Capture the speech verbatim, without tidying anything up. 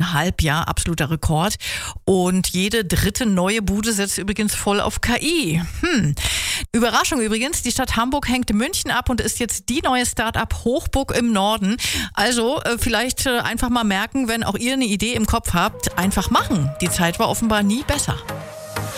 viereinhalb, ja, absoluter Rekord. Und jede dritte neue Bude setzt übrigens voll auf K I. Hm. Überraschung übrigens, die Stadt Hamburg hängt München ab und ist jetzt die neue Start-up Hochburg im Norden. Also äh, vielleicht äh, einfach mal merken, wenn auch ihr eine Idee im Kopf habt, einfach machen. Die Zeit war offenbar nie besser.